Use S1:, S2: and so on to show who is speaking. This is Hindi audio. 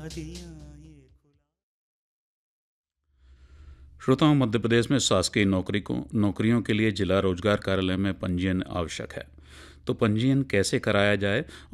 S1: श्रोताओं, मध्य प्रदेश में शासकीय नौकरियों के लिए जिला रोजगार कार्यालय में पंजीयन आवश्यक है। तो पंजीयन कैसे कराया जाए